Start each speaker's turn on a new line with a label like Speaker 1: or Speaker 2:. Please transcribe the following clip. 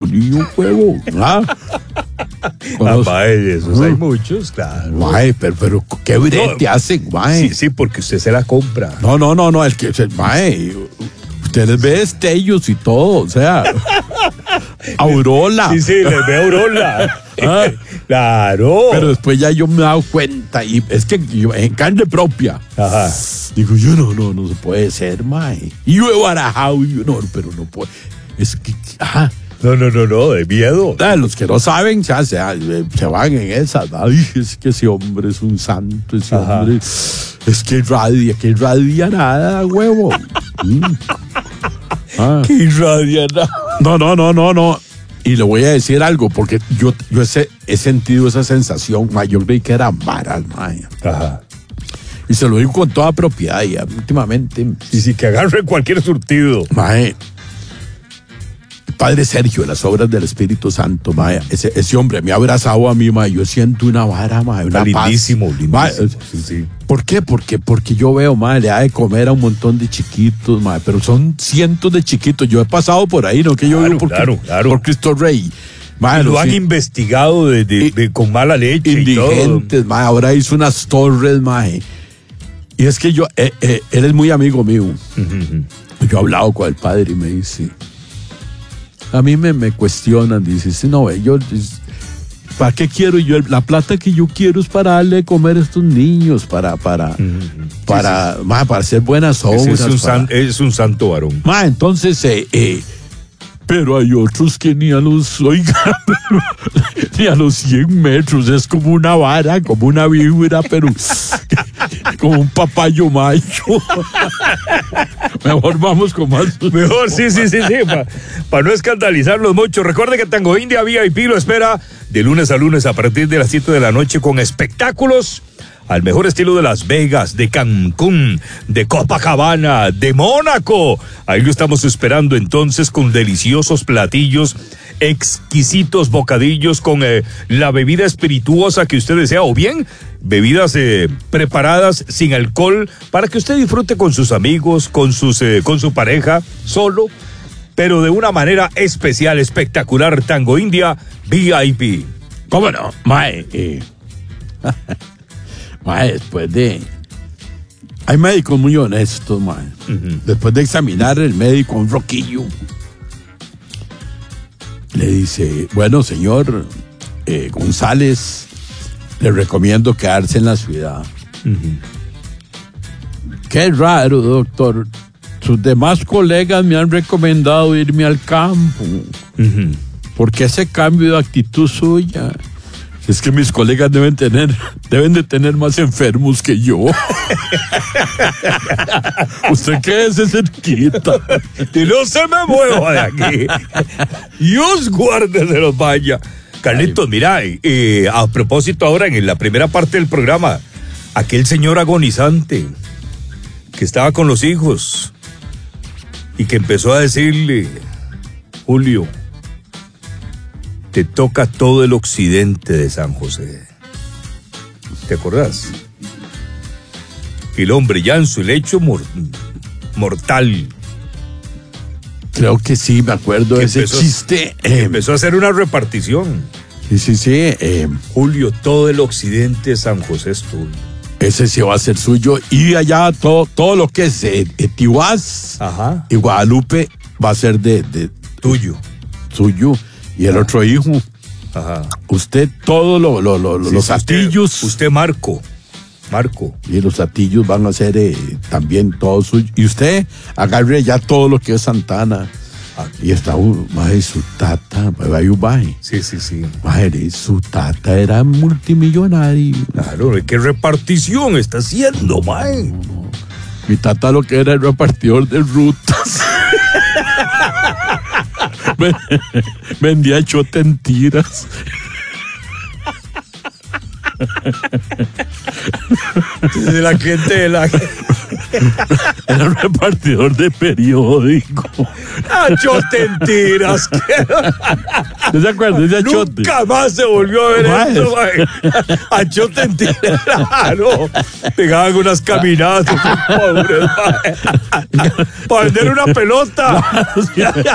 Speaker 1: niño, huevo.
Speaker 2: Mae, esos hay muchos, claro.
Speaker 1: Mae, pero qué brete hacen, mae.
Speaker 2: Sí, porque usted se la compra.
Speaker 1: No, el que mae, ustedes ven destellos y todo, o sea, aurola.
Speaker 2: Sí, les ve aurola. Claro.
Speaker 1: Pero después ya yo me he dado cuenta, y es que yo, en carne propia,
Speaker 2: Ajá.
Speaker 1: digo, yo no se puede ser, mae. Y yo he barajado, y yo no, pero no puedo. Es que,
Speaker 2: No, de miedo.
Speaker 1: Los que no saben ya se van en esas. Ay, es que ese hombre es un santo, ese
Speaker 2: Ajá.
Speaker 1: hombre es que irradia nada, huevo.
Speaker 2: Que irradia nada.
Speaker 1: No. Y le voy a decir algo, porque yo he sentido esa sensación, mae. Yo creí que eran varas, mae.
Speaker 2: Ajá.
Speaker 1: Y se lo digo con toda propiedad, y últimamente.
Speaker 2: Sí, que agarre cualquier surtido.
Speaker 1: Mae, Padre Sergio, de las obras del Espíritu Santo, mae, ese hombre me ha abrazado a mí, mae. Yo siento una vara, mae, una
Speaker 2: Lindísimo.
Speaker 1: Mae,
Speaker 2: Sí.
Speaker 1: ¿por qué? Porque yo veo, mae, le da de comer a un montón de chiquitos, mae, pero son cientos de chiquitos. Yo he pasado por ahí, ¿no? Que yo vivo por Cristo Rey. Mae,
Speaker 2: y lo han investigado con mala leche
Speaker 1: indigentes,
Speaker 2: y todo.
Speaker 1: Mae, ahora hizo unas torres, mae. Y es que él es muy amigo mío.
Speaker 2: Uh-huh.
Speaker 1: Yo he hablado con el padre y me dice, a mí me cuestionan, dice, no, ¿para qué quiero yo? La plata que yo quiero es para darle de comer a estos niños, para hacer buenas obras.
Speaker 2: Es un santo varón.
Speaker 1: Entonces, pero hay otros que ni a los 100 metros, es como una vara, como una víbora, pero como un papayo macho. Mejor vamos con más.
Speaker 2: Mejor, sí, para no escandalizarlos mucho. Recuerde que Tango India VIP lo espera de lunes a lunes a partir de las 7 de la noche con espectáculos al mejor estilo de Las Vegas, de Cancún, de Copacabana, de Mónaco. Ahí lo estamos esperando entonces con deliciosos platillos, exquisitos bocadillos con la bebida espirituosa que usted desea, o bien bebidas preparadas sin alcohol para que usted disfrute con sus amigos, con su pareja, solo, pero de una manera especial, espectacular. Tango India VIP.
Speaker 1: ¿Cómo no? Mae, después de... Hay médicos muy honestos, mae. Uh-huh. Después de examinar el médico un roquillo, le dice, bueno, señor González, le recomiendo quedarse en la ciudad. Uh-huh. Qué raro, doctor. Sus demás colegas me han recomendado irme al campo. Uh-huh. ¿Por qué ese cambio de actitud suya? Es que mis colegas deben de tener más enfermos que yo. Usted quédese cerquita.
Speaker 2: Y no se me mueva de aquí. Dios guarde de los vaya. Carlitos, mira, a propósito ahora en la primera parte del programa, aquel señor agonizante que estaba con los hijos y que empezó a decirle, Julio, te toca todo el occidente de San José. ¿Te acordás? El hombre ya en su lecho mortal.
Speaker 1: Creo que sí, me acuerdo de ese chiste.
Speaker 2: Empezó a hacer una repartición.
Speaker 1: Sí.
Speaker 2: Julio, todo el occidente de San José es tuyo.
Speaker 1: Ese sí va a ser suyo. Y allá todo lo que es Tibás y Guadalupe va a ser de
Speaker 2: tuyo.
Speaker 1: Suyo. Y el otro hijo, usted todos los atillos.
Speaker 2: Usted Marco.
Speaker 1: Y los atillos van a ser también todos suyos. Y usted agarre ya todo lo que es Santana. Y está su tata, baje.
Speaker 2: Sí.
Speaker 1: Madre, su tata era multimillonario.
Speaker 2: Claro, ¿qué repartición está haciendo, mae?
Speaker 1: No. Mi tata lo que era el repartidor de rutas. Vendía chote en tiras.
Speaker 2: De la gente de la...
Speaker 1: Era un repartidor de periódico.
Speaker 2: Chote en tiras.
Speaker 1: ¿No se acuerdan de ese chote?
Speaker 2: Nunca más se volvió a ver esto, mae. Chote en tiras. Claro. Pegaban unas caminadas. Pobres, mae. Para vender una pelota.